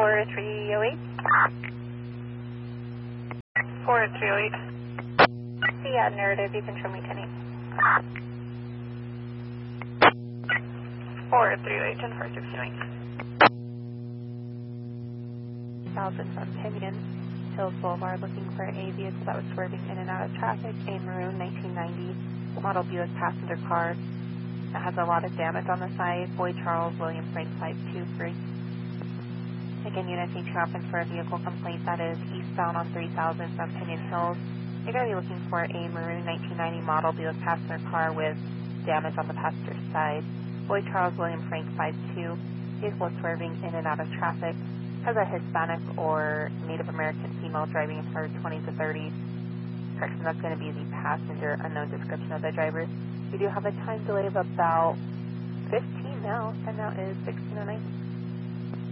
4308. 4308. Yeah, narrative, you can show me 10-8. 4308, 10-469. 1000 from Pinion Hills Boulevard, looking for a vehicle that was swerving in and out of traffic, a maroon 1990 model Buick passenger car that has a lot of damage on the side. Boyd Charles, William Frank 523. Again, unit H happens for a vehicle complaint that is eastbound on 3000 from Pinion Hills. You're going to be looking for a maroon 1990 model Buick passenger car with damage on the passenger side. Boyd Charles, William Frank 52. Vehicle swerving in and out of traffic. Has a Hispanic or Native American female driving in her 20s to 30s. Correction, that's going to be the passenger, unknown description of the driver. We do have a time delay of about 15 now, and now is 16:09.